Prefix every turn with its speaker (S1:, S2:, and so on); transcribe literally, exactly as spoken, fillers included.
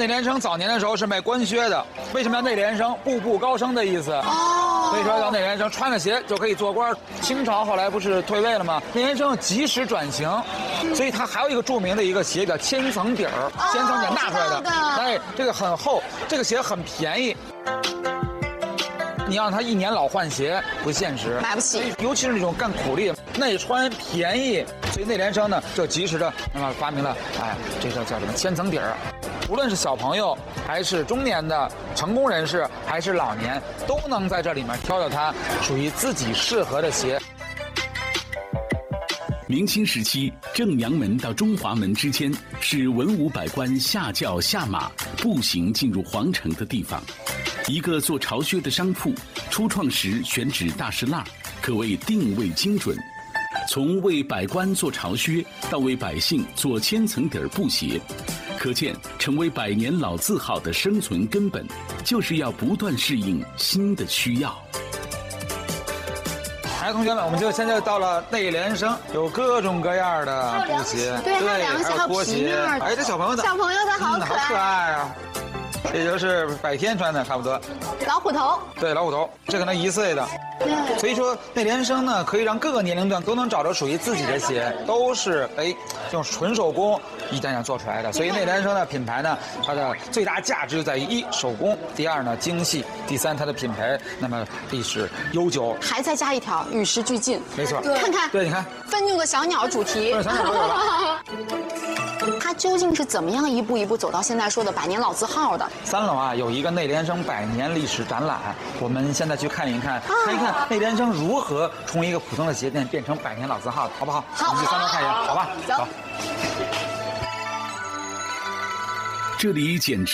S1: 内联升早年的时候是卖官靴的，为什么叫内联升？步步高升的意思。哦。所以说叫内联升，穿了鞋就可以做官。清朝后来不是退位了吗？内联升及时转型，所以它还有一个著名的一个鞋叫千层底儿，千层底儿纳出来的。哎，这个很厚，这个鞋很便宜。你让他一年老换鞋不现实，
S2: 买不起。
S1: 尤其是那种干苦力，耐穿便宜，所以内联升呢就及时的那么发明了，哎，这个叫什么千层底儿。无论是小朋友，还是中年的成功人士，还是老年，都能在这里面挑到它属于自己适合的鞋。
S3: 明清时期，正阳门到中华门之间是文武百官下轿下马步行进入皇城的地方。一个做巢靴的商铺，初创时选址大石栏，可谓定位精准。从为百官做巢靴，到为百姓做千层底儿布鞋，可见成为百年老字号的生存根本，就是要不断适应新的需要。
S1: 来，同学们，我们就现在到了内联升，有各种各样的布鞋，
S2: 对，还有凉鞋，还有拖鞋。
S1: 哎，这小朋友的，
S2: 小朋友的好可爱，
S1: 嗯、好可爱啊！这就是百天穿的，差不多。
S2: 老虎头，
S1: 对，老虎头，这可能一岁的。对，所以说内联升呢，可以让各个年龄段都能找着属于自己的鞋，都是哎用纯手工一点点做出来的。所以内联升的品牌呢，它的最大价值就在于一手工，第二呢精细，第三它的品牌那么历史悠久。
S2: 还再加一条与时俱进。
S1: 没错，
S2: 看看，
S1: 对，你看
S2: 愤怒的小鸟主题，
S1: 小鸟都有了。
S2: 它究竟是怎么样一步一步走到现在说的百年老字号的？
S1: 三楼啊有一个内联升百年历史展览，我们现在去看一看，啊、看一看内联升如何从一个普通的鞋店变成百年老字号的，好不好？
S2: 好，
S1: 我们去三楼看一眼，好吧？
S2: 走。
S1: 好。
S3: 这里简直